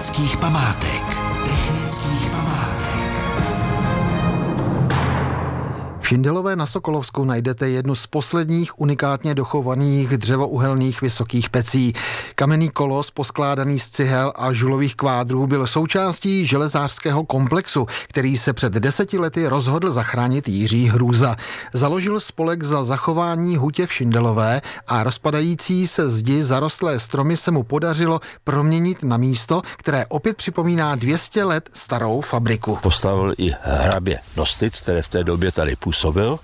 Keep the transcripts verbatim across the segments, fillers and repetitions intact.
technických památek. Technických památek. V Šindelové na Sokolovsku najdete jednu z posledních unikátně dochovaných dřevouhelných vysokých pecí. Kamenný kolos poskládaný z cihel a žulových kvádrů byl součástí železářského komplexu, který se před deseti lety rozhodl zachránit Jiří Hrůza. Založil spolek za zachování hutě v Šindelové a rozpadající se zdi zarostlé stromy se mu podařilo proměnit na místo, které opět připomíná dvě stě let starou fabriku. Postavil i hrabě Nostitz, který v té době tady působil,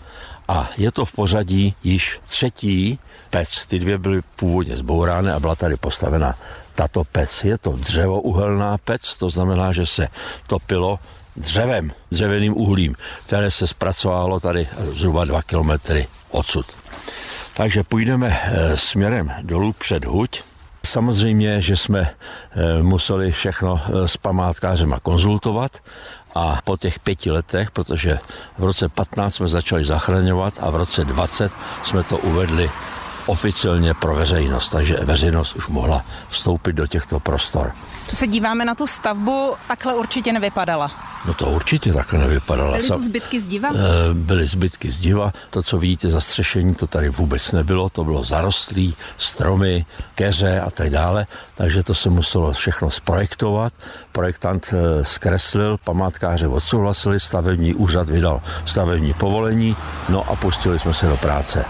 a je to v pořadí již třetí pec. Ty dvě byly původně zbourány a byla tady postavena tato pec. Je to dřevouhelná pec, to znamená, že se topilo dřevem, dřevěným uhlím, které se zpracovalo tady zhruba dva kilometry odsud. Takže půjdeme směrem dolů před huť. Samozřejmě, že jsme museli všechno s památkářema konzultovat a po těch pěti letech, protože v roce patnáct jsme začali zachraňovat a v roce dvacet jsme to uvedli oficiálně pro veřejnost, takže veřejnost už mohla vstoupit do těchto prostor. Se díváme na tu stavbu, takhle určitě nevypadala. No to určitě takhle nevypadala. Byly tu zbytky zdiva? Byly zbytky zdiva. To, co vidíte zastřešení, to tady vůbec nebylo. To bylo zarostlý, stromy, keře a tak dále. Takže to se muselo všechno zprojektovat. Projektant zkreslil, památkáře odsouhlasili, stavební úřad vydal stavební povolení, no a pustili jsme se do práce.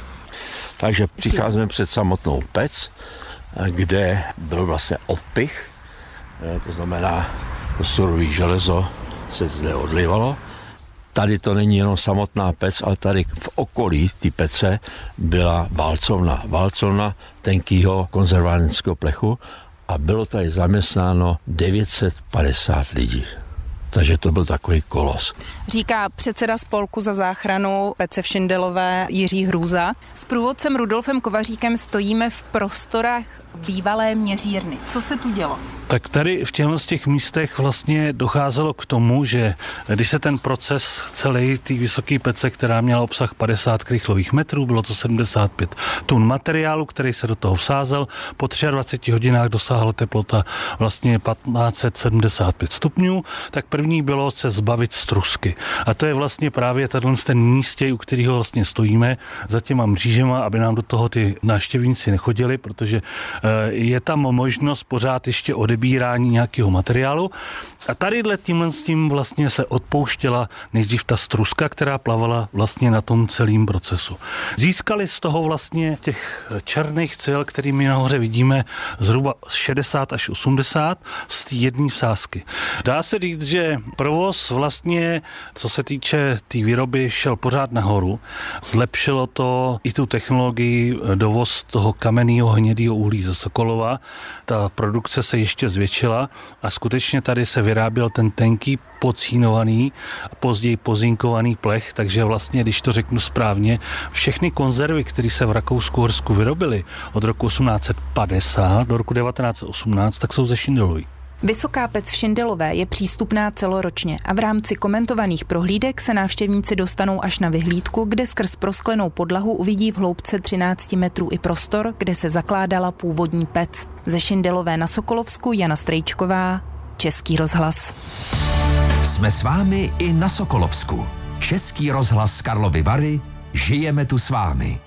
Takže přicházíme před samotnou pec, kde byl vlastně odpych, to znamená surový železo se zde odlivalo. Tady to není jenom samotná pec, ale tady v okolí té pece byla válcovna. Válcovna tenkýho konzervárenského plechu a bylo tady zaměstnáno devět set padesát lidí. Takže to byl takový kolos. Říká předseda spolku za záchranu pece v Šindelové Jiří Hrůza. S průvodcem Rudolfem Kovaříkem stojíme v prostorách bývalé měřírny. Co se tu dělo? Tak tady v těchto z těch místech vlastně docházelo k tomu, že když se ten proces celý té vysoké pece, která měla obsah padesát krychlových metrů, bylo to sedmdesát pět tun materiálu, který se do toho vsázel, po dvaceti třech hodinách dosáhla teplota vlastně patnáct set sedmdesát pět stupňů, tak první bylo se zbavit strusky. A to je vlastně právě tenhle ten místě, u kterého vlastně stojíme za těma mřížema, aby nám do toho ty návštěvníci nechodili, protože je tam možnost pořád ještě odebírání nějakého materiálu. A tadyhle tímhle s tím vlastně se odpouštěla nejdřív ta struska, která plavala vlastně na tom celém procesu. Získali z toho vlastně těch černých cel, kterými nahoře vidíme, zhruba šedesát až osmdesát z té jedné vsázky. Dá se říct, že provoz vlastně, co se týče té tý výroby, šel pořád nahoru. Zlepšilo to i tu technologii, dovoz toho kamenného hnědého uhlí ze Sokolova. Ta produkce se ještě zvětšila a skutečně tady se vyráběl ten tenký pocínovaný a později pozinkovaný plech, takže vlastně, když to řeknu správně, všechny konzervy, které se v Rakousku-Uhersku vyrobily od roku osmnáct set padesát do roku devatenáct set osmnáct, tak jsou ze Šindelovy. Vysoká pec v Šindelové je přístupná celoročně a v rámci komentovaných prohlídek se návštěvníci dostanou až na vyhlídku, kde skrz prosklenou podlahu uvidí v hloubce třináct metrů i prostor, kde se zakládala původní pec. Ze Šindelové na Sokolovsku Jana Strejčková, Český rozhlas. Jsme s vámi i na Sokolovsku. Český rozhlas Karlovy Vary, žijeme tu s vámi.